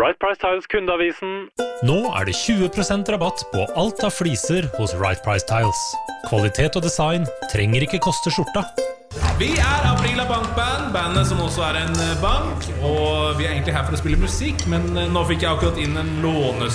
Right Price Tiles kundeavisen. Nå det 20% rabatt på alt av fliser hos Right Price Tiles. Kvalitet og design trenger ikke koste skjorta. Vi Aprila Bankband, bandet som også en bank. Og vi egentlig her for å spille musikk, men nå fikk jeg akkurat inn en